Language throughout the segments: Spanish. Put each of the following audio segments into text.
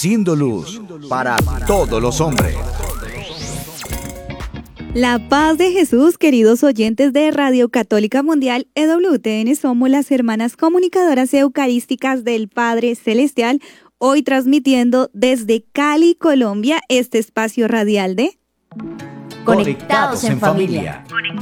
siendo luz para todos los hombres. La paz de Jesús, queridos oyentes de Radio Católica Mundial EWTN, somos las hermanas comunicadoras eucarísticas del Padre Celestial, hoy transmitiendo desde Cali, Colombia, este espacio radial de Conectados en familia.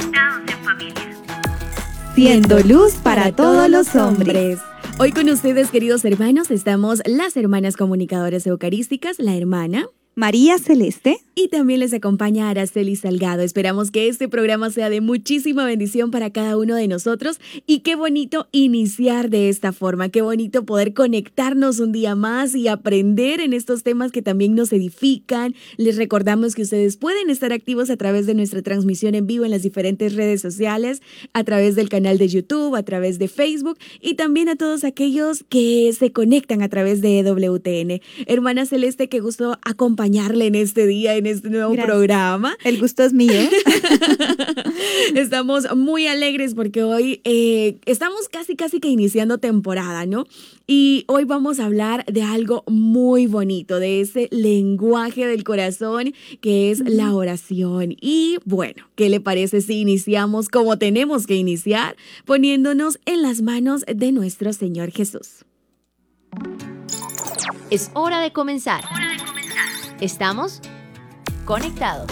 Siendo luz para todos los hombres. Hoy con ustedes, queridos hermanos, estamos las hermanas comunicadoras eucarísticas, la hermana María Celeste. Y también les acompaña Araceli Salgado. Esperamos que este programa sea de muchísima bendición para cada uno de nosotros. Y qué bonito iniciar de esta forma. Qué bonito poder conectarnos un día más y aprender en estos temas que también nos edifican. Les recordamos que ustedes pueden estar activos a través de nuestra transmisión en vivo en las diferentes redes sociales, a través del canal de YouTube, a través de Facebook y también a todos aquellos que se conectan a través de EWTN. Hermana Celeste, qué gusto acompañarle en este día, en este nuevo programa. El gusto es mío. Estamos muy alegres porque hoy estamos casi que iniciando temporada, ¿no? Y hoy vamos a hablar de algo muy bonito, de ese lenguaje del corazón que es la oración. Y bueno, ¿qué le parece si iniciamos como tenemos que iniciar, poniéndonos en las manos de nuestro Señor Jesús? Es hora de comenzar. Estamos conectados.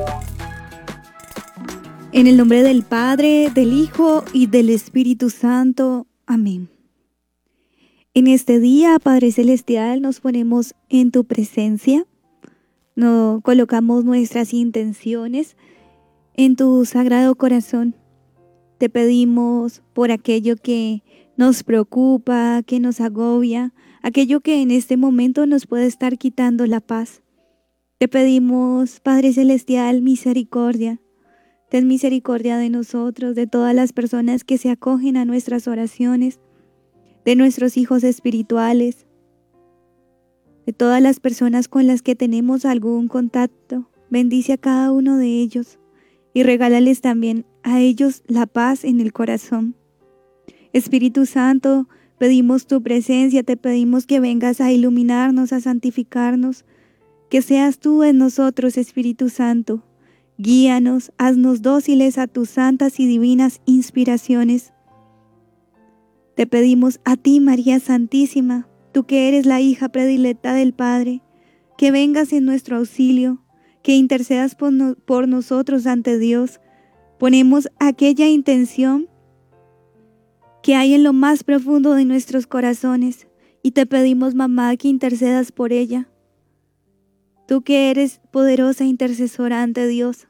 En el nombre del Padre, del Hijo y del Espíritu Santo. Amén. En este día, Padre Celestial, nos ponemos en tu presencia. Nos colocamos nuestras intenciones en tu sagrado corazón. Te pedimos por aquello que nos preocupa, que nos agobia, aquello que en este momento nos puede estar quitando la paz. Te pedimos, Padre Celestial, misericordia. Ten misericordia de nosotros, de todas las personas que se acogen a nuestras oraciones, de nuestros hijos espirituales, de todas las personas con las que tenemos algún contacto. Bendice a cada uno de ellos y regálales también a ellos la paz en el corazón. Espíritu Santo, pedimos tu presencia, te pedimos que vengas a iluminarnos, a santificarnos, que seas tú en nosotros, Espíritu Santo. Guíanos, haznos dóciles a tus santas y divinas inspiraciones. Te pedimos a ti, María Santísima, tú que eres la hija predilecta del Padre, que vengas en nuestro auxilio, que intercedas por nosotros ante Dios. Ponemos aquella intención que hay en lo más profundo de nuestros corazones y te pedimos, mamá, que intercedas por ella. Tú que eres poderosa intercesora ante Dios.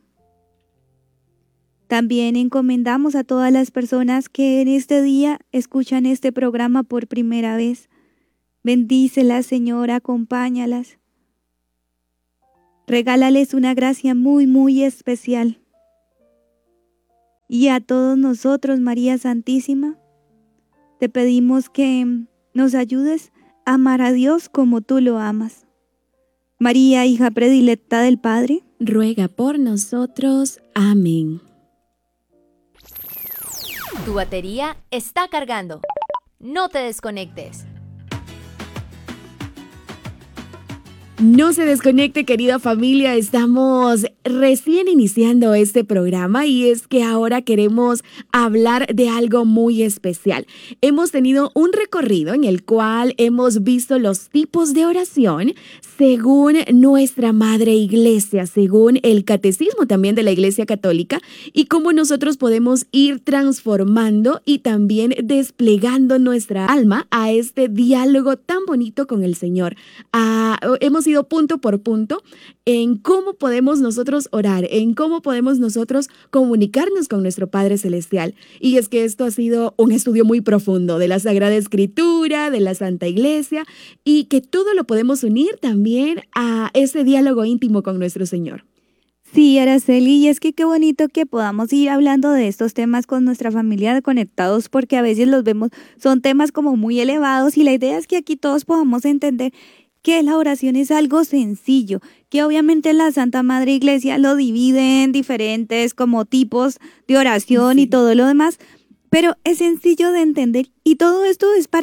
También encomendamos a todas las personas que en este día escuchan este programa por primera vez. Bendícelas, Señor, acompáñalas. Regálales una gracia muy especial. Y a todos nosotros, María Santísima, te pedimos que nos ayudes a amar a Dios como tú lo amas. María, hija predilecta del Padre, ruega por nosotros. Amén. Tu batería está cargando. No te desconectes. No se desconecte, querida familia, estamos recién iniciando este programa y es que ahora queremos hablar de algo muy especial. Hemos tenido un recorrido en el cual hemos visto los tipos de oración según nuestra Madre Iglesia, según el catecismo también de la Iglesia Católica y cómo nosotros podemos ir transformando y también desplegando nuestra alma a este diálogo tan bonito con el Señor. Hemos ido punto por punto en cómo podemos nosotros orar, en cómo podemos nosotros comunicarnos con nuestro Padre Celestial. Y es que esto ha sido un estudio muy profundo de la Sagrada Escritura, de la Santa Iglesia, y que todo lo podemos unir también a ese diálogo íntimo con nuestro Señor. Sí, Araceli, y es que qué bonito que podamos ir hablando de estos temas con nuestra familia de Conectados, porque a veces los vemos, son temas como muy elevados y la idea es que aquí todos podamos entender que la oración es algo sencillo, que obviamente la Santa Madre Iglesia lo divide en diferentes como tipos de oración y todo lo demás, pero es sencillo de entender y todo esto es para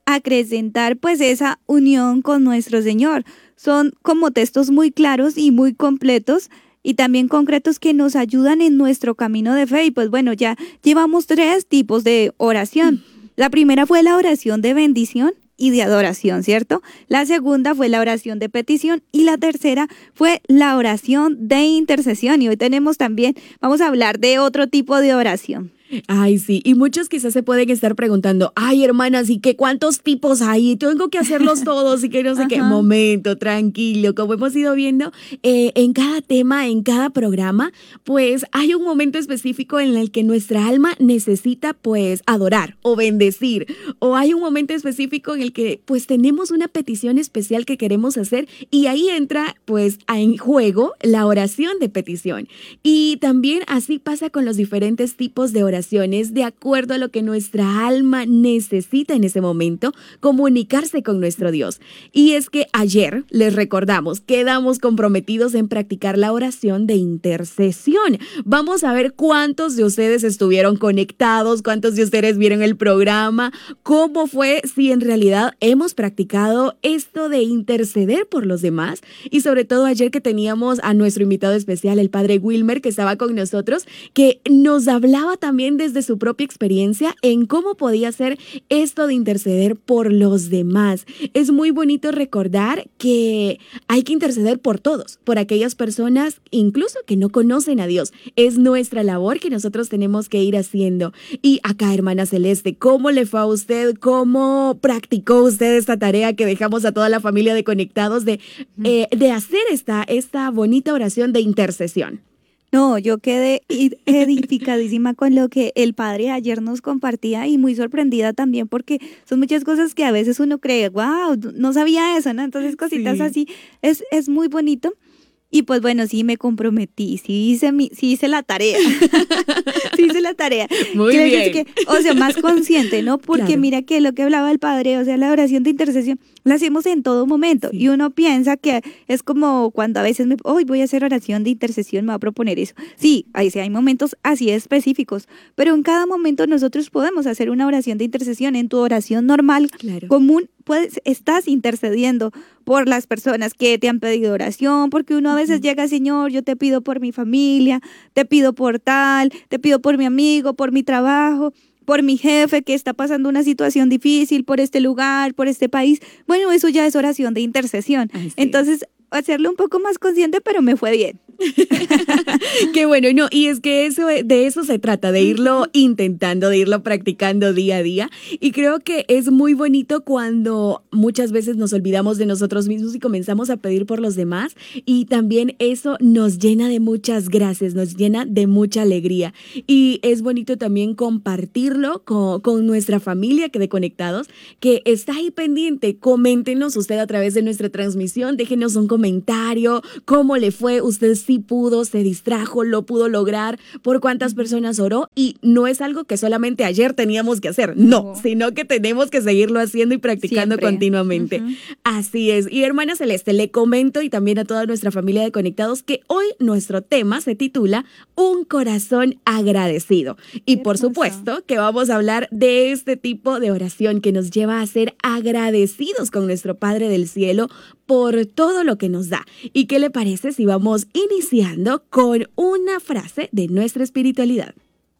acrecentar pues esa unión con nuestro Señor. Son como textos muy claros y muy completos y también concretos que nos ayudan en nuestro camino de fe. Y pues bueno, ya llevamos 3 tipos de oración. La primera fue la oración de bendición y de adoración, ¿cierto? La segunda fue la oración de petición y la tercera fue la oración de intercesión. Y hoy vamos a hablar de otro tipo de oración. Ay, sí, y muchos quizás se pueden estar preguntando, ay, hermanas, ¿y qué cuántos tipos hay? Tengo que hacerlos todos y que no sé qué. Momento, tranquilo, como hemos ido viendo, en cada tema, en cada programa, pues hay un momento específico en el que nuestra alma necesita pues adorar o bendecir, o hay un momento específico en el que pues tenemos una petición especial que queremos hacer y ahí entra pues en juego la oración de petición. Y también así pasa con los diferentes tipos de oración. De acuerdo a lo que nuestra alma necesita en ese momento, comunicarse con nuestro Dios. Y es que ayer, les recordamos, quedamos comprometidos en practicar la oración de intercesión. Vamos a ver cuántos de ustedes estuvieron conectados, cuántos de ustedes vieron el programa, cómo fue, si en realidad hemos practicado esto de interceder por los demás. Y sobre todo ayer que teníamos a nuestro invitado especial, el padre Wilmer, que estaba con nosotros, que nos hablaba también desde su propia experiencia en cómo podía ser esto de interceder por los demás. Es muy bonito recordar que hay que interceder por todos, por aquellas personas incluso que no conocen a Dios. Es nuestra labor que nosotros tenemos que ir haciendo. Y acá, hermana Celeste, ¿cómo le fue a usted? ¿Cómo practicó usted esta tarea que dejamos a toda la familia de Conectados de hacer esta bonita oración de intercesión? No, yo quedé edificadísima con lo que el padre ayer nos compartía y muy sorprendida también porque son muchas cosas que a veces uno cree, wow, no sabía eso, ¿no? Entonces cositas así, es muy bonito. Y pues bueno, sí me comprometí, sí hice la tarea. Sí hice la tarea. Muy bien. O sea, más consciente, ¿no? Porque claro, mira que lo que hablaba el padre, o sea, la oración de intercesión, la hacemos en todo momento. Sí. Y uno piensa que es como cuando a veces hoy voy a hacer oración de intercesión, me voy a proponer eso. Sí, hay momentos así específicos, pero en cada momento nosotros podemos hacer una oración de intercesión. En tu oración normal, claro, común, estás intercediendo por las personas que te han pedido oración, porque uno a veces llega, Señor, yo te pido por mi familia, te pido por tal, te pido por mi amigo, por mi trabajo, por mi jefe que está pasando una situación difícil, por este lugar, por este país. Bueno, eso ya es oración de intercesión. Sí. Entonces, hacerlo un poco más consciente, pero me fue bien. Qué bueno, no, y es que de eso se trata, de irlo intentando, de irlo practicando día a día. Y creo que es muy bonito cuando muchas veces nos olvidamos de nosotros mismos y comenzamos a pedir por los demás. Y también eso nos llena de muchas gracias, nos llena de mucha alegría. Y es bonito también compartirlo con nuestra familia que de Conectados, que está ahí pendiente. Coméntenos usted a través de nuestra transmisión, déjenos un comentario, cómo le fue, usted sí pudo, se distrajo, lo pudo lograr, por cuántas personas oró, y no es algo que solamente ayer teníamos que hacer, no, sino que tenemos que seguirlo haciendo y practicando siempre, continuamente. Así es. Y hermana Celeste, le comento y también a toda nuestra familia de Conectados que hoy nuestro tema se titula Un corazón agradecido. Y por supuesto que vamos a hablar de este tipo de oración que nos lleva a ser agradecidos con nuestro Padre del Cielo por todo lo que nos da. ¿Y qué le parece si vamos iniciando con una frase de nuestra espiritualidad?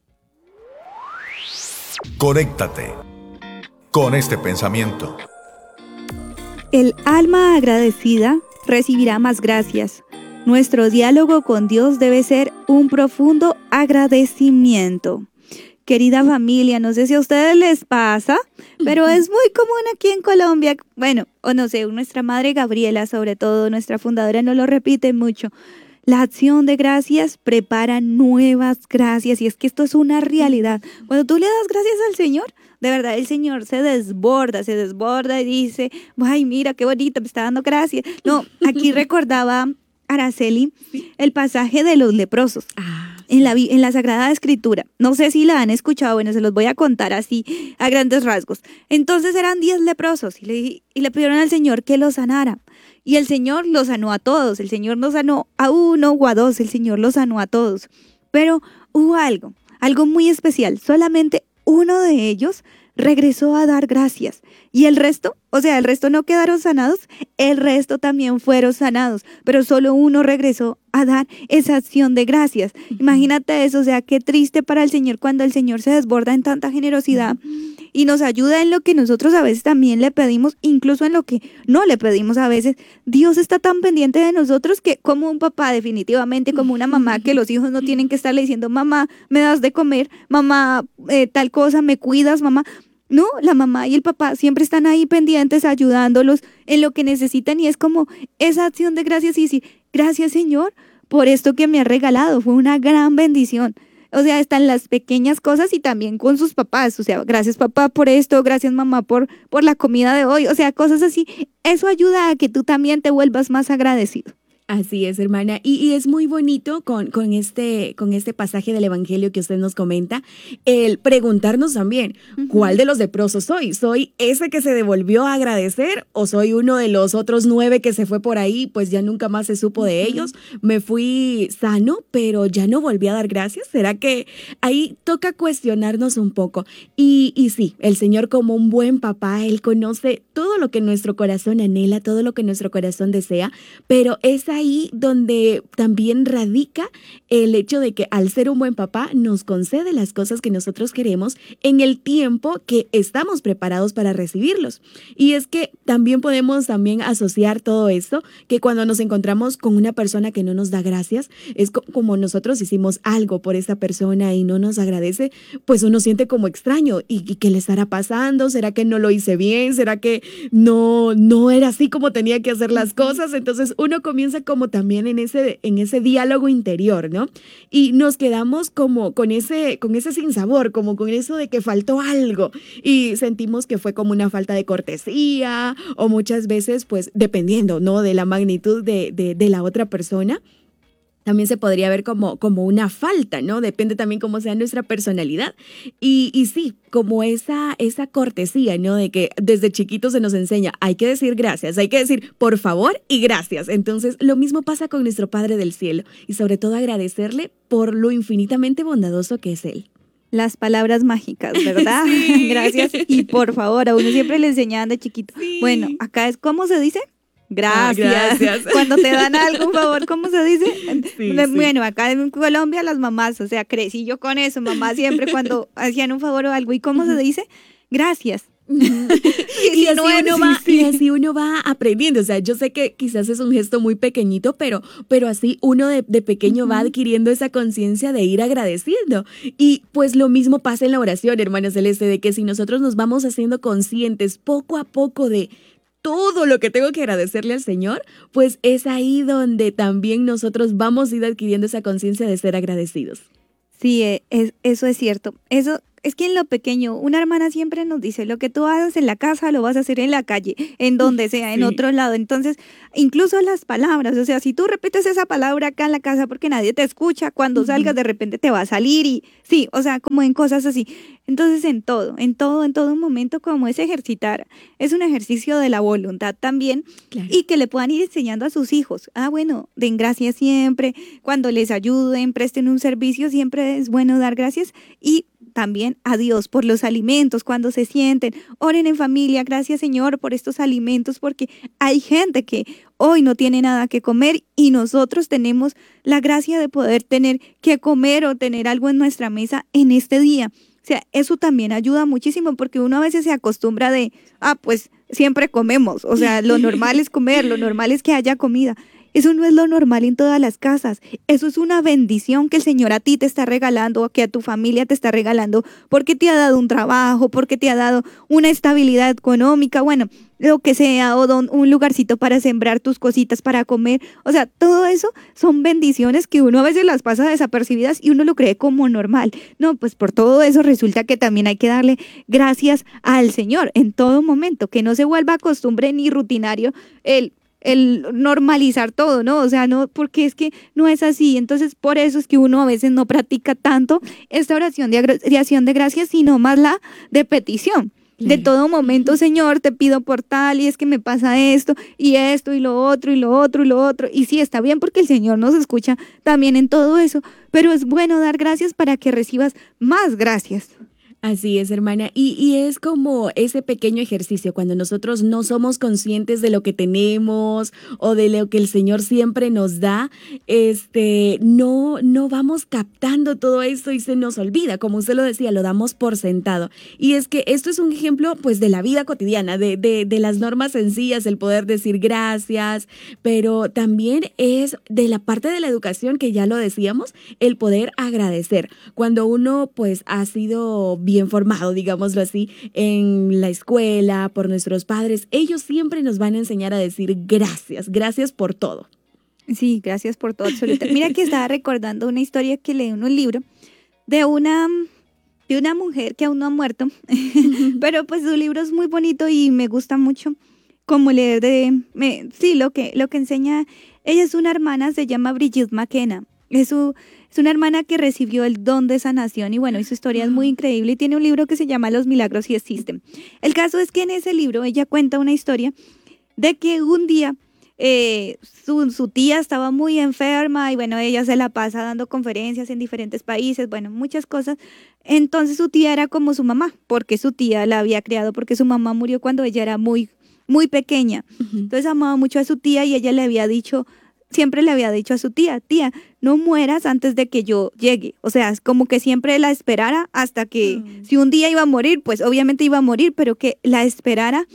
Conéctate con este pensamiento. El alma agradecida recibirá más gracias. Nuestro diálogo con Dios debe ser un profundo agradecimiento. Querida familia, no sé si a ustedes les pasa, pero es muy común aquí en Colombia. Bueno, o no sé, nuestra madre Gabriela, sobre todo, nuestra fundadora, nos lo repite mucho. La acción de gracias prepara nuevas gracias, y es que esto es una realidad. Cuando tú le das gracias al Señor, de verdad el Señor se desborda y dice, ay, mira qué bonito, me está dando gracias. No, aquí recordaba Araceli el pasaje de los leprosos. En la Sagrada Escritura. No sé si la han escuchado, bueno, se los voy a contar así a grandes rasgos. Entonces eran 10 leprosos y le pidieron al Señor que los sanara. Y el Señor los sanó a todos. El Señor no sanó a uno o a dos, el Señor los sanó a todos. Pero hubo algo muy especial. Solamente uno de ellos regresó a dar gracias. Y el resto, o sea, el resto no quedaron sanados, el resto también fueron sanados, pero solo uno regresó a dar esa acción de gracias. Imagínate eso, o sea, qué triste para el Señor cuando el Señor se desborda en tanta generosidad y nos ayuda en lo que nosotros a veces también le pedimos, incluso en lo que no le pedimos a veces. Dios está tan pendiente de nosotros que como un papá definitivamente, como una mamá, que los hijos no tienen que estarle diciendo, mamá, me das de comer, mamá, tal cosa, me cuidas, mamá. No, la mamá y el papá siempre están ahí pendientes, ayudándolos en lo que necesitan, y es como esa acción de gracias y decir, gracias Señor por esto que me has regalado, fue una gran bendición. O sea, están las pequeñas cosas y también con sus papás, o sea, gracias papá por esto, gracias mamá por la comida de hoy, o sea, cosas así. Eso ayuda a que tú también te vuelvas más agradecido. Así es, hermana. Y es muy bonito con este pasaje del Evangelio que usted nos comenta, el preguntarnos también, ¿cuál de los leprosos soy? ¿Soy ese que se devolvió a agradecer o soy uno de los otros 9 que se fue por ahí, pues ya nunca más se supo de ellos? Me fui sano, pero ya no volví a dar gracias. ¿Será que ahí toca cuestionarnos un poco? Y sí, el Señor, como un buen papá, Él conoce todo lo que nuestro corazón anhela, todo lo que nuestro corazón desea, pero es ahí donde también radica el hecho de que al ser un buen papá nos concede las cosas que nosotros queremos en el tiempo que estamos preparados para recibirlos. Y es que también podemos asociar todo esto, que cuando nos encontramos con una persona que no nos da gracias, es como nosotros hicimos algo por esa persona y no nos agradece, pues uno siente como extraño. ¿Y qué le estará pasando? ¿Será que no lo hice bien? ¿Será que no era así como tenía que hacer las cosas? Entonces uno comienza como también en ese diálogo interior, ¿no? Y nos quedamos como con ese sinsabor, como con eso de que faltó algo y sentimos que fue como una falta de cortesía, o muchas veces, pues dependiendo, ¿no?, de la magnitud de la otra persona, también se podría ver como una falta, ¿no? Depende también cómo sea nuestra personalidad. Y sí, como esa cortesía, ¿no? De que desde chiquitos se nos enseña, hay que decir gracias, hay que decir por favor y gracias. Entonces, lo mismo pasa con nuestro Padre del Cielo, y sobre todo agradecerle por lo infinitamente bondadoso que es Él. Las palabras mágicas, ¿verdad? Sí. Gracias y por favor, a uno siempre le enseñaban de chiquito. Sí. Bueno, acá es, ¿cómo se dice? Gracias. Gracias. Cuando te dan algo, por favor, ¿cómo se dice? Sí, Bueno, acá en Colombia las mamás, o sea, crecí yo con eso, mamá siempre cuando hacían un favor o algo, ¿y cómo se dice? Gracias. Y así uno va aprendiendo. O sea, yo sé que quizás es un gesto muy pequeñito, pero así uno de pequeño va adquiriendo esa conciencia de ir agradeciendo. Y pues lo mismo pasa en la oración, hermana Celeste, de que si nosotros nos vamos haciendo conscientes poco a poco de todo lo que tengo que agradecerle al Señor, pues es ahí donde también nosotros vamos a ir adquiriendo esa conciencia de ser agradecidos. Sí, eso es cierto. Eso es que en lo pequeño, una hermana siempre nos dice, lo que tú haces en la casa lo vas a hacer en la calle, en donde sea, en otro lado. Entonces, incluso las palabras, o sea, si tú repites esa palabra acá en la casa porque nadie te escucha, cuando salgas de repente te va a salir y sí, o sea, como en cosas así. Entonces, en todo momento, como es ejercitar, es un ejercicio de la voluntad también. Claro. Y que le puedan ir enseñando a sus hijos. Bueno, den gracias siempre, cuando les ayuden, presten un servicio, siempre es bueno dar gracias, y también a Dios por los alimentos, cuando se sienten, oren en familia, gracias Señor por estos alimentos, porque hay gente que hoy no tiene nada que comer y nosotros tenemos la gracia de poder tener que comer o tener algo en nuestra mesa en este día. O sea, eso también ayuda muchísimo, porque uno a veces se acostumbra de, pues siempre comemos, o sea, lo normal es comer, lo normal es que haya comida. Eso no es lo normal en todas las casas. Eso es una bendición que el Señor a ti te está regalando, o que a tu familia te está regalando, porque te ha dado un trabajo, porque te ha dado una estabilidad económica, bueno, lo que sea, o un lugarcito para sembrar tus cositas para comer. O sea, todo eso son bendiciones que uno a veces las pasa desapercibidas y uno lo cree como normal. No, pues por todo eso resulta que también hay que darle gracias al Señor en todo momento, que no se vuelva costumbre ni rutinario el normalizar todo, ¿no? O sea, no, porque es que no es así. Entonces, por eso es que uno a veces no practica tanto esta oración de acción de gracias, sino más la de petición. De todo momento, Señor, te pido por tal, y es que me pasa esto y lo otro y lo otro y lo otro. Y sí, está bien, porque el Señor nos escucha también en todo eso, pero es bueno dar gracias para que recibas más gracias. Así es, hermana. Y es como ese pequeño ejercicio cuando nosotros no somos conscientes de lo que tenemos o de lo que el Señor siempre nos da, no vamos captando todo esto y se nos olvida, como usted lo decía, lo damos por sentado. Y es que esto es un ejemplo, pues, de la vida cotidiana, de las normas sencillas, el poder decir gracias, pero también es de la parte de la educación que ya lo decíamos, el poder agradecer. Cuando uno, pues, ha sido bien formado, digámoslo así, en la escuela, por nuestros padres, ellos siempre nos van a enseñar a decir gracias, gracias por todo. Sí, gracias por todo, absolutamente. Mira que estaba recordando una historia que leí en un libro de una mujer que aún no ha muerto, pero pues su libro es muy bonito y me gusta mucho como leer lo que enseña. Ella es una hermana, se llama Bridget McKenna. Es una hermana que recibió el don de sanación y bueno, y su historia es muy increíble y tiene un libro que se llama Los milagros sí existen. El caso es que en ese libro ella cuenta una historia de que un día su tía estaba muy enferma y bueno, ella se la pasa dando conferencias en diferentes países, bueno, muchas cosas. Entonces su tía era como su mamá, porque su tía la había criado, porque su mamá murió cuando ella era muy, muy pequeña. Entonces amaba mucho a su tía y ella siempre le había dicho a su tía, no mueras antes de que yo llegue. O sea, es como que siempre la esperara hasta que, si un día iba a morir, pues obviamente iba a morir, pero que la esperara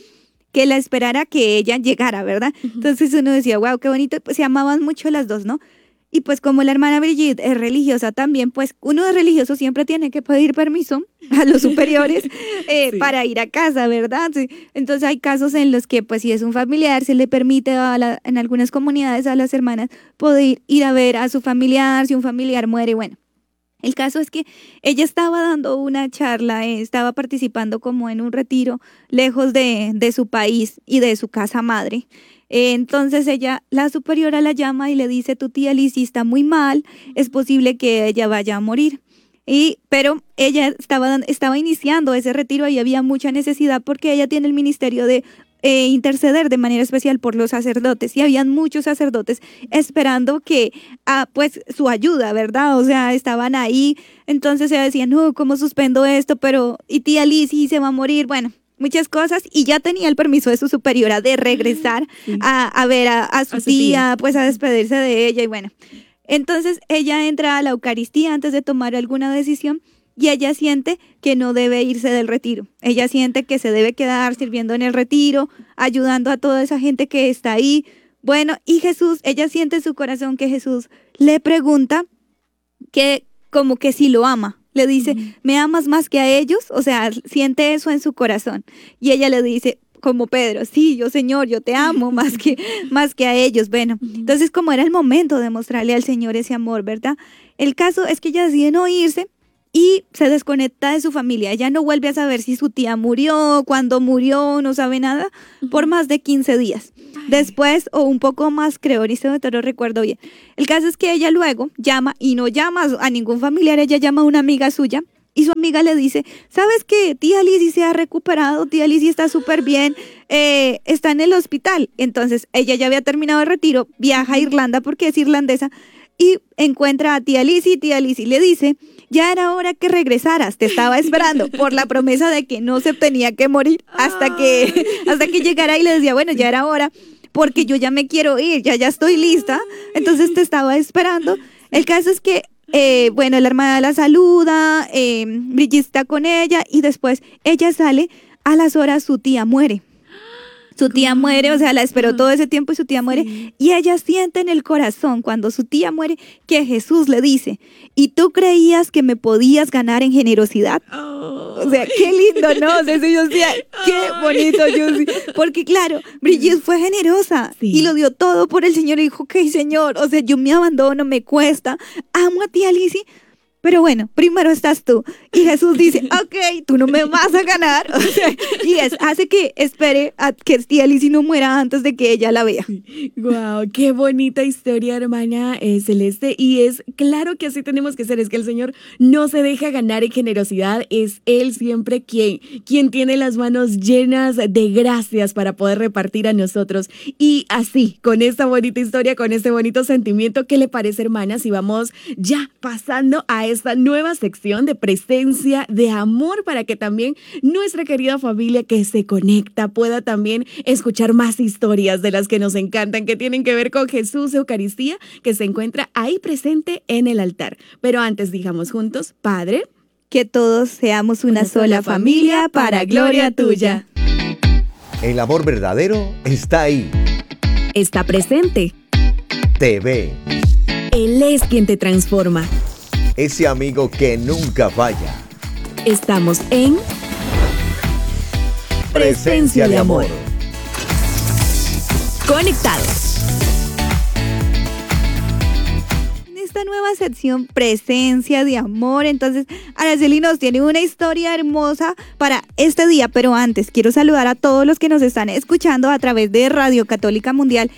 que ella llegara, ¿verdad? Entonces uno decía, wow, qué bonito, pues se amaban mucho las dos, ¿no? Y pues como la hermana Brigitte es religiosa también, pues uno de religioso siempre tiene que pedir permiso a los superiores Sí. para ir a casa, ¿verdad? Sí. Entonces hay casos en los que pues si es un familiar se le permite en algunas comunidades a las hermanas poder ir a ver a su familiar, si un familiar muere, bueno. El caso es que ella estaba dando una charla, estaba participando como en un retiro lejos de su país y de su casa madre. Entonces la superiora la llama y le dice, tu tía Lizzie está muy mal, es posible que ella vaya a morir. Pero ella estaba iniciando ese retiro y había mucha necesidad porque ella tiene el ministerio de interceder de manera especial por los sacerdotes y habían muchos sacerdotes esperando pues su ayuda, ¿verdad? O sea, estaban ahí, entonces ella decía, no, ¿cómo suspendo esto? Y tía Lizzie se va a morir, bueno, muchas cosas y ya tenía el permiso de su superiora de regresar a ver a su tía, pues a despedirse de ella y bueno. Entonces ella entra a la Eucaristía antes de tomar alguna decisión y ella siente que no debe irse del retiro. Ella siente que se debe quedar sirviendo en el retiro, ayudando a toda esa gente que está ahí. Bueno, y ella siente en su corazón que Jesús le pregunta que como que si lo ama. Le dice, ¿me amas más que a ellos? O sea, siente eso en su corazón. Y ella le dice, como Pedro, sí, yo Señor, yo te amo más que a ellos. Bueno, entonces como era el momento de mostrarle al Señor ese amor, ¿verdad? El caso es que ella decide no irse y se desconecta de su familia. Ella no vuelve a saber si su tía murió, cuándo murió, no sabe nada, por más de 15 días. Después, o un poco más, creo, ahorita no lo recuerdo bien. El caso es que ella luego llama, y no llama a ningún familiar, ella llama a una amiga suya, y su amiga le dice, ¿sabes qué? Tía Lizzie se ha recuperado, tía Lizzie está súper bien, está en el hospital. Entonces, ella ya había terminado el retiro, viaja a Irlanda porque es irlandesa, y encuentra a tía Lizzie le dice, ya era hora que regresaras, te estaba esperando por la promesa de que no se tenía que morir hasta que llegara y le decía, bueno, ya era hora porque yo ya me quiero ir, ya estoy lista, entonces te estaba esperando. El caso es que, bueno, la hermana la saluda, Brigitte está con ella y después ella sale, a las horas su tía muere. Su tía muere, o sea, la esperó todo ese tiempo y su tía muere. Y ella siente en el corazón, cuando su tía muere, que Jesús le dice, ¿y tú creías que me podías ganar en generosidad? O sea, qué lindo, ¿no? O sea, yo decía, qué bonito. Porque claro, Brigitte fue generosa y lo dio todo por el Señor y dijo, ok, Señor, o sea, yo me abandono, me cuesta, amo a tía Lizzie, pero bueno, primero estás tú. Y Jesús dice, ok, tú no me vas a ganar. O sea, hace que espere a que tía Lizzie no muera antes de que ella la vea. Wow, qué bonita historia, hermana Celeste. Y es claro que así tenemos que ser. Es que el Señor no se deja ganar en generosidad. Es Él siempre quien tiene las manos llenas de gracias para poder repartir a nosotros. Y así, con esta bonita historia, con este bonito sentimiento, ¿qué le parece, hermana? Si vamos ya pasando a esta nueva sección de presencia de amor para que también nuestra querida familia que se conecta pueda también escuchar más historias de las que nos encantan, que tienen que ver con Jesús, Eucaristía, que se encuentra ahí presente en el altar. Pero antes digamos juntos, Padre, que todos seamos una sola familia para gloria tuya. El amor verdadero está ahí. está presente. Te ve. Él es quien te transforma. Ese amigo que nunca falla. Estamos en Presencia de amor. Conectados. Esta nueva sección Presencia de Amor. Entonces, Araceli nos tiene una historia hermosa para este día, pero antes quiero saludar a todos los que nos están escuchando a través de Radio Católica Mundial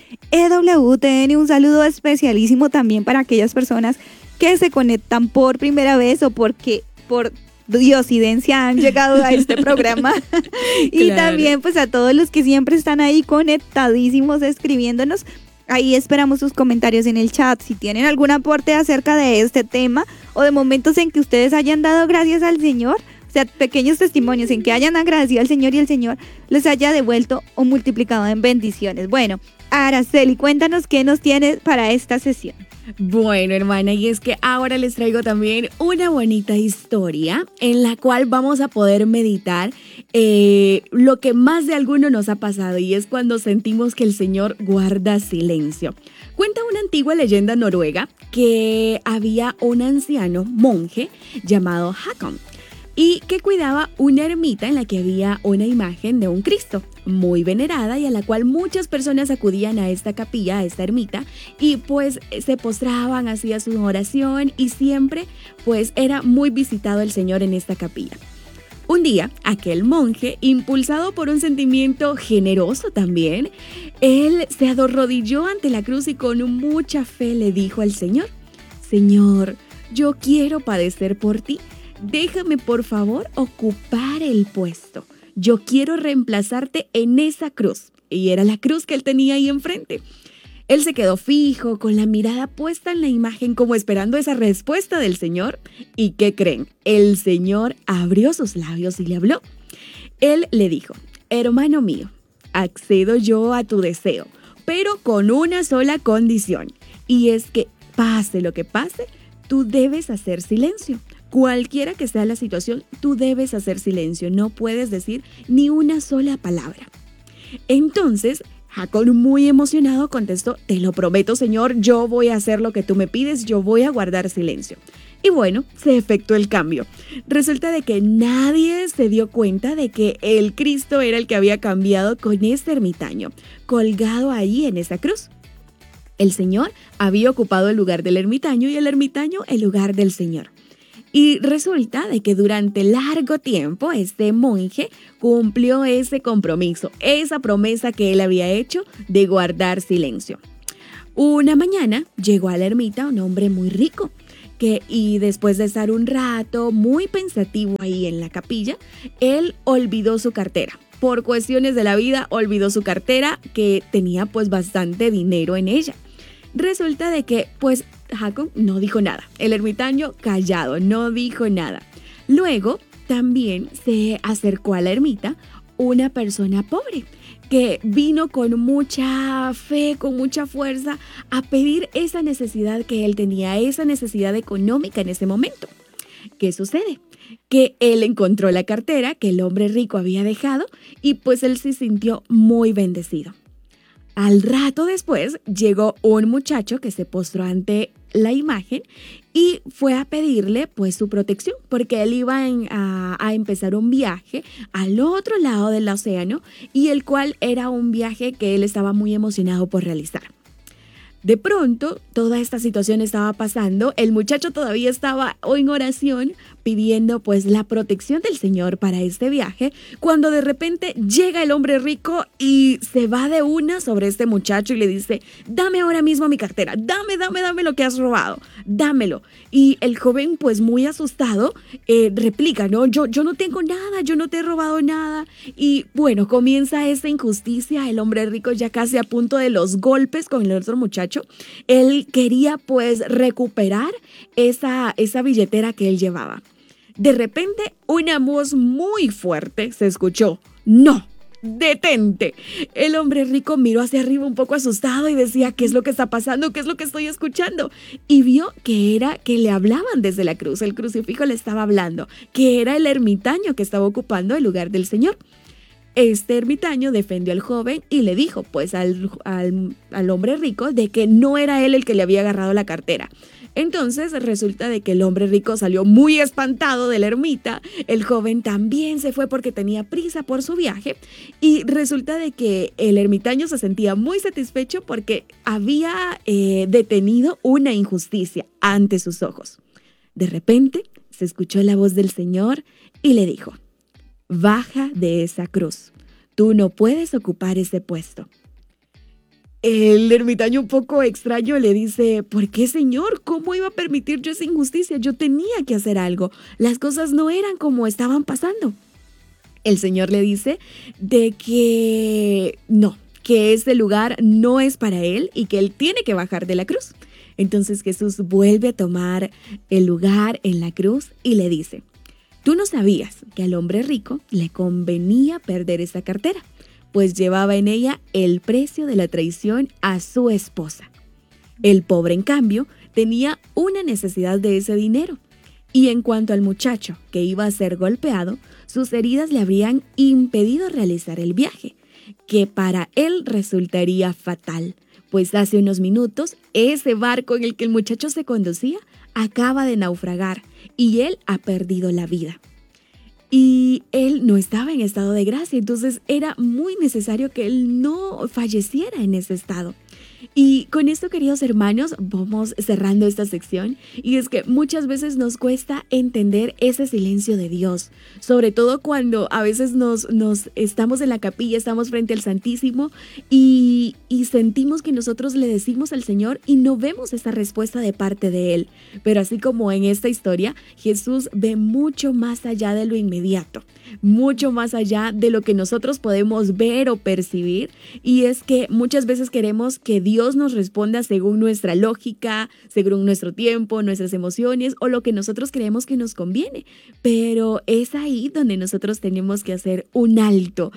EWTN. Un saludo especialísimo también para aquellas personas que se conectan por primera vez o porque por diosidencia han llegado a este programa. Y Claro. también pues a todos los que siempre están ahí conectadísimos escribiéndonos. Ahí esperamos sus comentarios en el chat. Si tienen algún aporte acerca de este tema o de momentos en que ustedes hayan dado gracias al Señor, o sea, pequeños testimonios en que hayan agradecido al Señor y el Señor les haya devuelto o multiplicado en bendiciones. Bueno, Araceli, cuéntanos qué nos tienes para esta sesión. Bueno, hermana, y es que ahora les traigo también una bonita historia en la cual vamos a poder meditar lo que más de alguno nos ha pasado, y es cuando sentimos que el Señor guarda silencio. Cuenta una antigua leyenda noruega que había un anciano monje llamado Hakon y que cuidaba una ermita en la que había una imagen de un Cristo muy venerada y a la cual muchas personas acudían a esta capilla, a esta ermita, y pues se postraban, hacían su oración y siempre pues era muy visitado el Señor en esta capilla. Un día, aquel monje, impulsado por un sentimiento generoso también, él se arrodilló ante la cruz y con mucha fe le dijo al Señor: Señor, yo quiero padecer por ti. Déjame por favor ocupar el puesto. Yo quiero reemplazarte en esa cruz. Y era la cruz que él tenía ahí enfrente. Él se quedó fijo, con la mirada puesta en la imagen, como esperando esa respuesta del Señor. ¿Y qué creen? El Señor abrió sus labios y le habló. Él le dijo: hermano mío, accedo yo a tu deseo, pero con una sola condición. Y es que pase lo que pase, tú debes hacer silencio. Cualquiera que sea la situación, tú debes hacer silencio, no puedes decir ni una sola palabra. Entonces, Hakon, muy emocionado, contestó: te lo prometo, Señor, yo voy a hacer lo que tú me pides, yo voy a guardar silencio. Y bueno, se efectuó el cambio. Resulta de que nadie se dio cuenta de que el Cristo era el que había cambiado con este ermitaño, colgado ahí en esa cruz. El Señor había ocupado el lugar del ermitaño y el ermitaño el lugar del Señor. Y resulta de que durante largo tiempo este monje cumplió ese compromiso, esa promesa que él había hecho de guardar silencio. Una mañana llegó a la ermita un hombre muy rico y después de estar un rato muy pensativo ahí en la capilla, él olvidó su cartera. Por cuestiones de la vida olvidó su cartera, que tenía pues bastante dinero en ella. Resulta de que pues Hakon no dijo nada. El ermitaño callado, no dijo nada. Luego también se acercó a la ermita una persona pobre que vino con mucha fe, con mucha fuerza a pedir esa necesidad que él tenía, esa necesidad económica en ese momento. ¿Qué sucede? Que él encontró la cartera que el hombre rico había dejado y pues él se sintió muy bendecido. Al rato después llegó un muchacho que se postró ante la imagen y fue a pedirle pues su protección, porque él iba a empezar un viaje al otro lado del océano, y el cual era un viaje que él estaba muy emocionado por realizar. De pronto, toda esta situación estaba pasando, el muchacho todavía estaba en oración pidiendo pues la protección del Señor para este viaje, cuando de repente llega el hombre rico y se va de una sobre este muchacho y le dice: dame ahora mismo mi cartera, dame lo que has robado, dámelo. Y el joven pues muy asustado replica: no, yo no tengo nada, yo no te he robado nada. Y bueno, comienza esa injusticia, el hombre rico ya casi a punto de los golpes con el otro muchacho, muchacho, él quería pues recuperar esa billetera que él llevaba. De repente, una voz muy fuerte se escuchó. ¡No! ¡Detente! El hombre rico miró hacia arriba un poco asustado y decía, ¿qué es lo que está pasando? ¿Qué es lo que estoy escuchando? Y vio que era que le hablaban desde la cruz, el crucifijo le estaba hablando, que era el ermitaño que estaba ocupando el lugar del Señor. Este ermitaño defendió al joven y le dijo pues al hombre rico de que no era él el que le había agarrado la cartera. Entonces resulta de que el hombre rico salió muy espantado de la ermita, el joven también se fue porque tenía prisa por su viaje y resulta de que el ermitaño se sentía muy satisfecho porque había detenido una injusticia ante sus ojos. De repente se escuchó la voz del Señor y le dijo: baja de esa cruz, tú no puedes ocupar ese puesto. El ermitaño un poco extraño le dice, ¿por qué, Señor? ¿Cómo iba a permitir yo esa injusticia? Yo tenía que hacer algo. Las cosas no eran como estaban pasando. El Señor le dice de que no, que ese lugar no es para él y que él tiene que bajar de la cruz. Entonces Jesús vuelve a tomar el lugar en la cruz y le dice, tú no sabías que al hombre rico le convenía perder esa cartera, pues llevaba en ella el precio de la traición a su esposa. El pobre, en cambio, tenía una necesidad de ese dinero. Y en cuanto al muchacho que iba a ser golpeado, sus heridas le habrían impedido realizar el viaje, que para él resultaría fatal, pues hace unos minutos ese barco en el que el muchacho se conducía acaba de naufragar y él ha perdido la vida. Y él no estaba en estado de gracia, entonces era muy necesario que él no falleciera en ese estado. Y con esto, queridos hermanos, vamos cerrando esta sección. Y es que muchas veces nos cuesta entender ese silencio de Dios, sobre todo cuando a veces nos estamos en la capilla, estamos frente al Santísimo y sentimos que nosotros le decimos al Señor y no vemos esa respuesta de parte de Él. Pero así como en esta historia, Jesús ve mucho más allá de lo inmediato, mucho más allá de lo que nosotros podemos ver o percibir. Y es que muchas veces queremos que Dios nos responda según nuestra lógica, según nuestro tiempo, nuestras emociones o lo que nosotros creemos que nos conviene. Pero es ahí donde nosotros tenemos que hacer un alto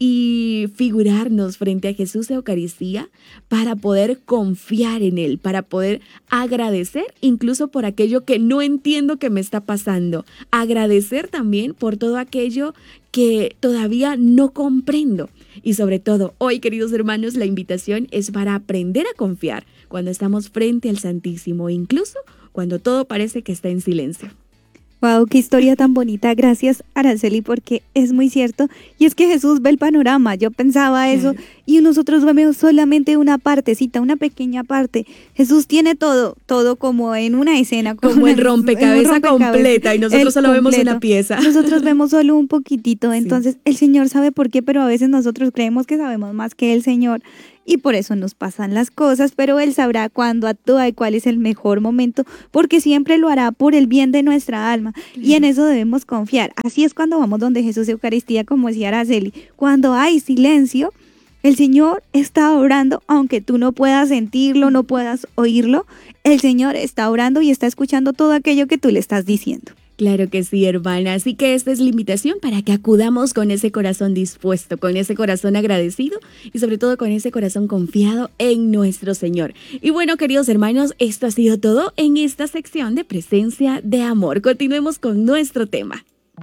y figurarnos frente a Jesús Eucaristía para poder confiar en Él, para poder agradecer incluso por aquello que no entiendo que me está pasando. Agradecer también por todo aquello que todavía no comprendo. Y sobre todo, hoy, queridos hermanos, la invitación es para aprender a confiar cuando estamos frente al Santísimo, incluso cuando todo parece que está en silencio. Wow, qué historia tan bonita. Gracias, Araceli, porque es muy cierto. Y es que Jesús ve el panorama. Yo pensaba eso y nosotros vemos solamente una partecita, una pequeña parte. Jesús tiene todo como en una escena. Como el rompecabezas completa y nosotros solo vemos una pieza. Nosotros vemos solo un poquitito. Entonces, sí. El Señor sabe por qué, pero a veces nosotros creemos que sabemos más que el Señor. Y por eso nos pasan las cosas, pero Él sabrá cuándo actúa y cuál es el mejor momento, porque siempre lo hará por el bien de nuestra alma. Y en eso debemos confiar. Así es cuando vamos donde Jesús Eucaristía, como decía Araceli. Cuando hay silencio, el Señor está orando, aunque tú no puedas sentirlo, no puedas oírlo. El Señor está orando y está escuchando todo aquello que tú le estás diciendo. Claro que sí, hermana. Así que esta es la invitación para que acudamos con ese corazón dispuesto, con ese corazón agradecido y sobre todo con ese corazón confiado en nuestro Señor. Y bueno, queridos hermanos, esto ha sido todo en esta sección de Presencia de Amor. Continuemos con nuestro tema.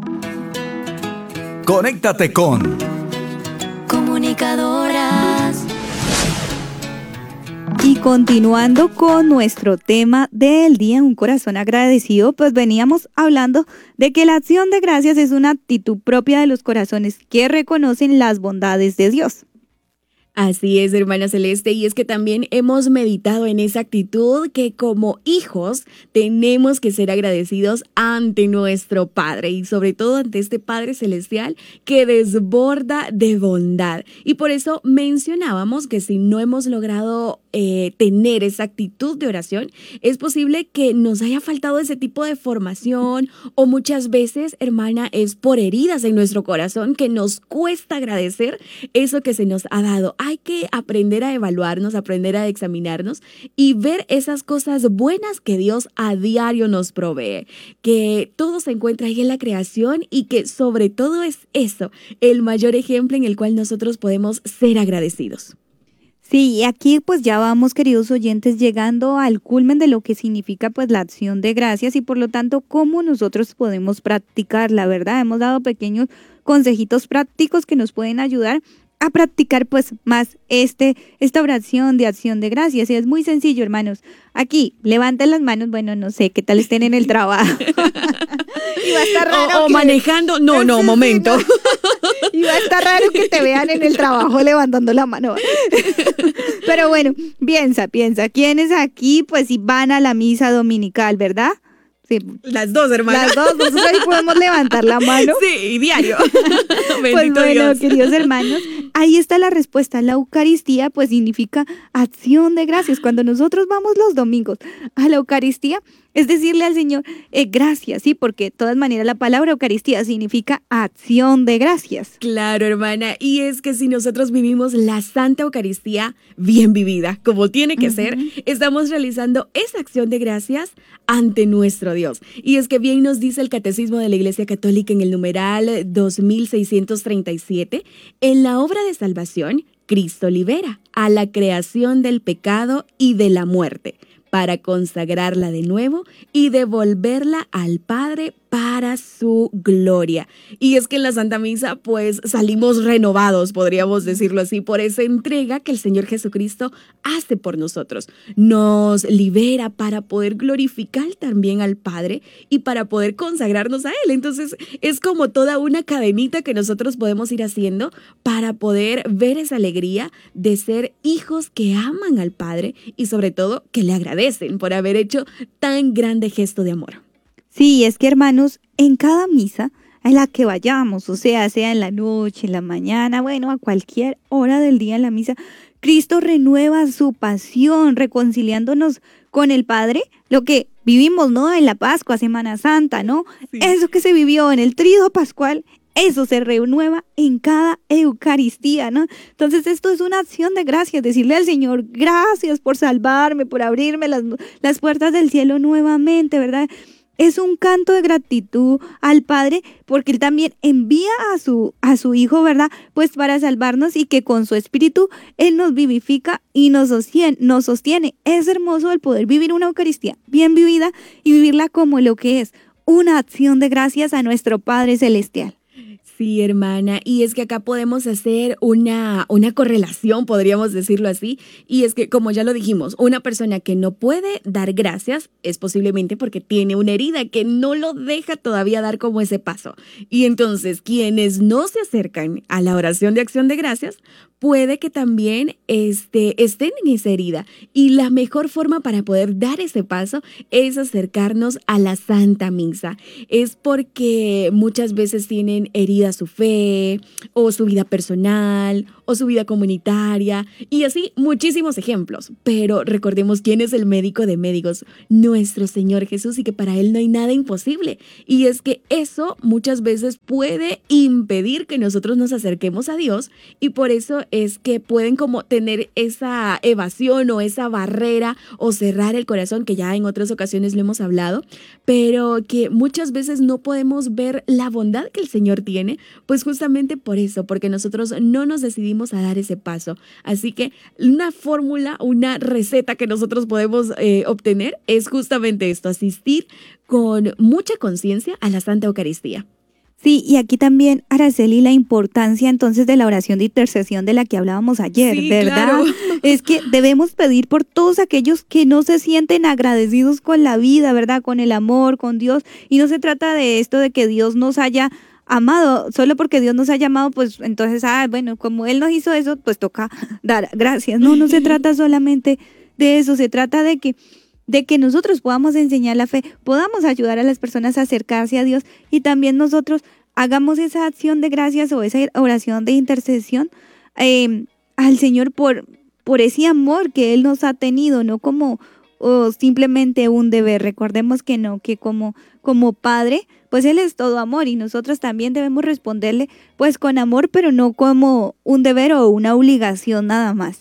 Conéctate con Comunicadoras. Y continuando con nuestro tema del día, un corazón agradecido, pues veníamos hablando de que la acción de gracias es una actitud propia de los corazones que reconocen las bondades de Dios. Así es, hermana Celeste, y es que también hemos meditado en esa actitud que como hijos tenemos que ser agradecidos ante nuestro Padre y sobre todo ante este Padre Celestial que desborda de bondad. Y por eso mencionábamos que si no hemos logrado tener esa actitud de oración, es posible que nos haya faltado ese tipo de formación, o muchas veces, hermana, es por heridas en nuestro corazón que nos cuesta agradecer eso que se nos ha dado. Hay que aprender a evaluarnos, aprender a examinarnos y ver esas cosas buenas que Dios a diario nos provee, que todo se encuentra ahí en la creación y que sobre todo es eso, el mayor ejemplo en el cual nosotros podemos ser agradecidos. Sí, y aquí pues ya vamos, queridos oyentes, llegando al culmen de lo que significa pues la acción de gracias y por lo tanto cómo nosotros podemos practicar, la verdad. Hemos dado pequeños consejitos prácticos que nos pueden ayudar a practicar pues más esta oración de acción de gracias. Y es muy sencillo, hermanos. Aquí, levanten las manos, bueno, no sé, qué tal estén en el trabajo. Y va a estar raro o manejando, momento. Y va a estar raro que te vean en el trabajo levantando la mano. Pero bueno, piensa, ¿quiénes aquí pues si van a la misa dominical, verdad? Sí. Las dos, hermanas. Las dos, nosotros ahí podemos levantar la mano. Sí, diario. Pues Bendito bueno, Dios. queridos hermanos, ahí está la respuesta. La Eucaristía pues significa acción de gracias. Cuando nosotros vamos los domingos a la Eucaristía, es decirle al Señor gracias, ¿sí? Porque de todas maneras la palabra Eucaristía significa acción de gracias. Claro, hermana, y es que si nosotros vivimos la Santa Eucaristía bien vivida, como tiene que ser, estamos realizando esa acción de gracias ante nuestro Dios. Y es que bien nos dice el Catecismo de la Iglesia Católica en el numeral 2637, en la obra de salvación, Cristo libera a la creación del pecado y de la muerte, para consagrarla de nuevo y devolverla al Padre para su gloria. Y es que en la Santa Misa pues salimos renovados, podríamos decirlo así, por esa entrega que el Señor Jesucristo hace por nosotros. Nos libera para poder glorificar también al Padre y para poder consagrarnos a Él. Entonces es como toda una cadenita que nosotros podemos ir haciendo para poder ver esa alegría de ser hijos que aman al Padre y sobre todo que le agradecen por haber hecho tan grande gesto de amor. Sí, es que hermanos, en cada misa en la que vayamos, o sea en la noche, en la mañana, bueno, a cualquier hora del día en la misa, Cristo renueva su pasión, reconciliándonos con el Padre, lo que vivimos, ¿no? En la Pascua, Semana Santa, ¿no? Sí. Eso que se vivió en el Tríodo Pascual, eso se renueva en cada Eucaristía, ¿no? Entonces esto es una acción de gracias, decirle al Señor, gracias por salvarme, por abrirme las puertas del cielo nuevamente, ¿verdad? Es un canto de gratitud al Padre porque Él también envía a su Hijo, ¿verdad? Pues para salvarnos y que con su Espíritu Él nos vivifica y nos sostiene. Es hermoso el poder vivir una Eucaristía bien vivida y vivirla como lo que es, una acción de gracias a nuestro Padre Celestial. Sí, hermana, y es que acá podemos hacer una correlación, podríamos decirlo así, y es que, como ya lo dijimos, una persona que no puede dar gracias es posiblemente porque tiene una herida que no lo deja todavía dar como ese paso. Y entonces, quienes no se acercan a la oración de acción de gracias, puede que también estén en esa herida. Y la mejor forma para poder dar ese paso es acercarnos a la Santa Misa. Es porque muchas veces tienen herida su fe, o su vida personal, o su vida comunitaria, y así muchísimos ejemplos. Pero recordemos quién es el médico de médicos, nuestro Señor Jesús, y que para Él no hay nada imposible. Y es que eso muchas veces puede impedir que nosotros nos acerquemos a Dios, y por eso es que pueden como tener esa evasión o esa barrera o cerrar el corazón, que ya en otras ocasiones lo hemos hablado, pero que muchas veces no podemos ver la bondad que el Señor tiene, pues justamente por eso, porque nosotros no nos decidimos a dar ese paso. Así que una fórmula, una receta que nosotros podemos obtener es justamente esto, asistir con mucha conciencia a la Santa Eucaristía. Sí, y aquí también, Araceli, la importancia entonces de la oración de intercesión de la que hablábamos ayer, sí, ¿verdad? Claro. Es que debemos pedir por todos aquellos que no se sienten agradecidos con la vida, ¿verdad? Con el amor, con Dios. Y no se trata de esto de que Dios nos haya amado, solo porque Dios nos ha llamado, pues entonces, bueno, como Él nos hizo eso, pues toca dar gracias. No se trata solamente de eso, se trata de que nosotros podamos enseñar la fe, podamos ayudar a las personas a acercarse a Dios y también nosotros hagamos esa acción de gracias o esa oración de intercesión al Señor por por ese amor que Él nos ha tenido, no como simplemente un deber. Recordemos que no, que como Padre, pues Él es todo amor y nosotros también debemos responderle pues con amor, pero no como un deber o una obligación nada más.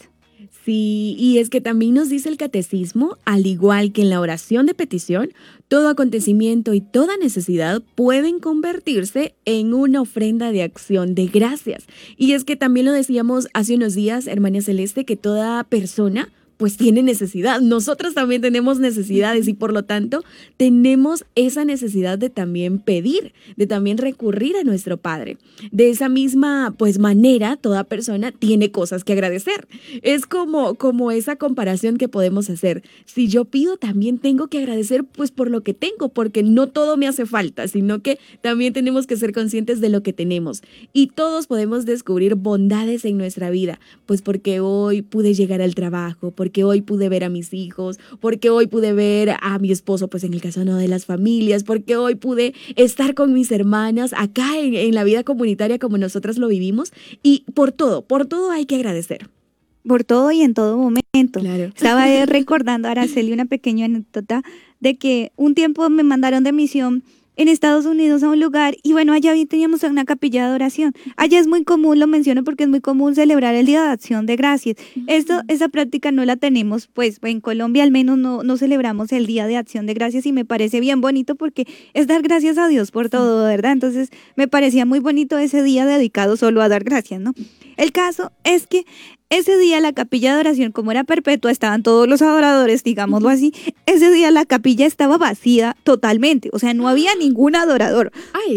Sí, y es que también nos dice el catecismo, al igual que en la oración de petición, todo acontecimiento y toda necesidad pueden convertirse en una ofrenda de acción de gracias. Y es que también lo decíamos hace unos días, hermana Celeste, que toda persona pues tiene necesidad. Nosotros también tenemos necesidades y por lo tanto tenemos esa necesidad de también pedir, de también recurrir a nuestro Padre. De esa misma pues manera, toda persona tiene cosas que agradecer. Es como esa comparación que podemos hacer. Si yo pido, también tengo que agradecer pues por lo que tengo, porque no todo me hace falta, sino que también tenemos que ser conscientes de lo que tenemos. Y todos podemos descubrir bondades en nuestra vida, pues porque hoy pude llegar al trabajo, porque hoy pude ver a mis hijos, porque hoy pude ver a mi esposo, pues en el caso no de las familias, porque hoy pude estar con mis hermanas acá en la vida comunitaria como nosotras lo vivimos, y por todo hay que agradecer. Por todo y en todo momento. Claro. Estaba recordando a Araceli una pequeña anécdota de que un tiempo me mandaron de misión en Estados Unidos a un lugar y bueno, allá teníamos una capilla de oración. Allá es muy común, lo menciono porque es muy común celebrar el Día de Acción de Gracias. Esa práctica no la tenemos, pues en Colombia al menos no celebramos el Día de Acción de Gracias y me parece bien bonito porque es dar gracias a Dios por todo, ¿verdad? Entonces me parecía muy bonito ese día dedicado solo a dar gracias, ¿no? El caso es que ese día la capilla de oración, como era perpetua, estaban todos los adoradores, digámoslo así. Ese día la capilla estaba vacía totalmente, o sea, no había ningún adorador.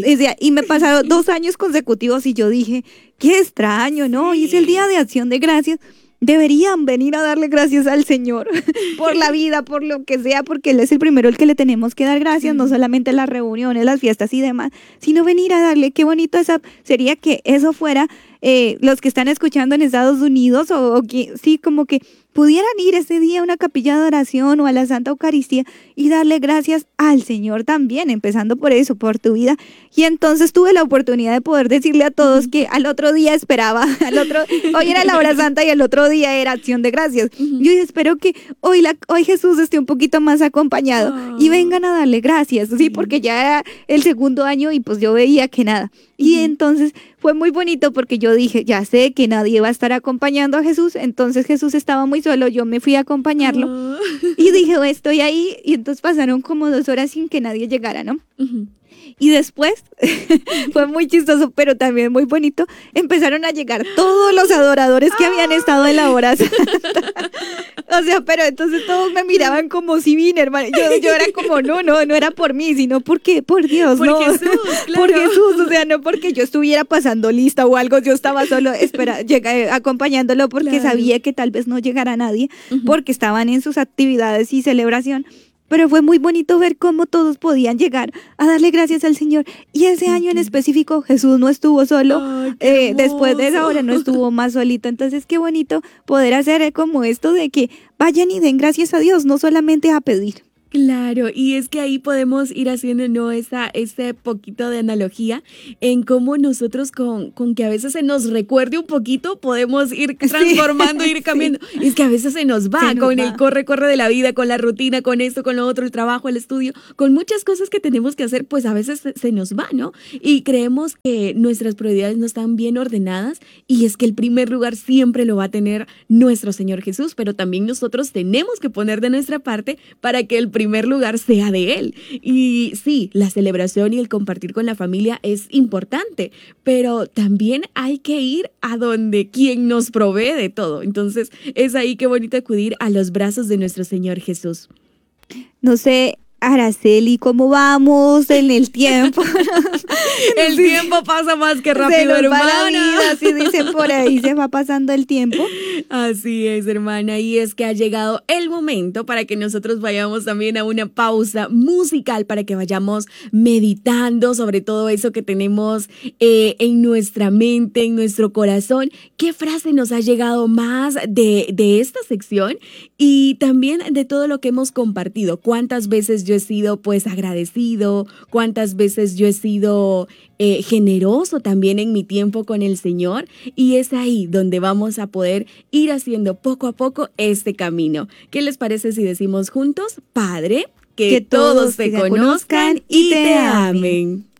Y me pasaron 2 años consecutivos y yo dije, qué extraño, ¿no? Y es el Día de Acción de Gracias. Deberían venir a darle gracias al Señor por la vida, por lo que sea, porque Él es el primero el que le tenemos que dar gracias, no solamente las reuniones, las fiestas y demás, sino venir a darle. Qué bonito sería que eso fuera los que están escuchando en Estados Unidos o que sí, como que pudieran ir ese día a una capilla de oración o a la Santa Eucaristía y darle gracias al Señor también, empezando por eso, por tu vida. Y entonces tuve la oportunidad de poder decirle a todos que al otro día esperaba, hoy era la hora santa y el otro día era Acción de Gracias. Yo espero que hoy Jesús esté un poquito más acompañado y vengan a darle gracias, sí, porque ya era el segundo año y pues yo veía que nada. Y entonces fue muy bonito porque yo dije, ya sé que nadie va a estar acompañando a Jesús, entonces Jesús estaba muy solo, yo me fui a acompañarlo y dije, estoy ahí, y entonces pasaron como 2 horas sin que nadie llegara, ¿no? Y después, fue muy chistoso, pero también muy bonito, empezaron a llegar todos los adoradores que habían estado en la hora santa. O sea, pero entonces todos me miraban como si vine, hermano. Yo era como, no era por mí, sino porque, por Dios, por no. Jesús, claro. Por Jesús, o sea, no porque yo estuviera pasando lista o algo, yo estaba solo acompañándolo porque sabía que tal vez no llegara nadie, porque estaban en sus actividades y celebración. Pero fue muy bonito ver cómo todos podían llegar a darle gracias al Señor. Y ese año en específico Jesús no estuvo solo. Después de esa hora no estuvo más solito. Entonces qué bonito poder hacer como esto de que vayan y den gracias a Dios, no solamente a pedir. Claro, y es que ahí podemos ir haciendo, ¿no? ese poquito de analogía en cómo nosotros con que a veces se nos recuerde un poquito, podemos ir transformando, ir cambiando. Sí. Es que a veces se nos va el corre de la vida, con la rutina, con esto, con lo otro, el trabajo, el estudio, con muchas cosas que tenemos que hacer, pues a veces se nos va, ¿no? Y creemos que nuestras prioridades no están bien ordenadas y es que el primer lugar siempre lo va a tener nuestro Señor Jesús, pero también nosotros tenemos que poner de nuestra parte para que el primer lugar sea de Él. Y sí, la celebración y el compartir con la familia es importante, pero también hay que ir a donde quien nos provee de todo. Entonces es ahí qué bonito acudir a los brazos de nuestro Señor Jesús. No sé, Araceli, ¿cómo vamos en el tiempo? El tiempo pasa más que rápido, hermana. Así dicen por ahí, se va pasando el tiempo. Así es, hermana, y es que ha llegado el momento para que nosotros vayamos también a una pausa musical, para que vayamos meditando sobre todo eso que tenemos en nuestra mente, en nuestro corazón. ¿Qué frase nos ha llegado más de esta sección? Y también de todo lo que hemos compartido. ¿Cuántas veces yo he sido pues agradecido? ¿Cuántas veces yo he sido siendo generoso también en mi tiempo con el Señor, y es ahí donde vamos a poder ir haciendo poco a poco este camino. ¿Qué les parece si decimos juntos, Padre, que todos te conozcan y te amen?